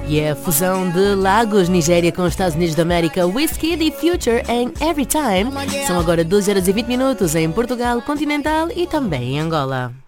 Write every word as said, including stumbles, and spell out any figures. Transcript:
E é a fusão de Lagos, Nigéria, com os Estados Unidos da América, Wizkid e Future em Every Time. São agora doze horas e vinte minutos em Portugal continental e também em Angola.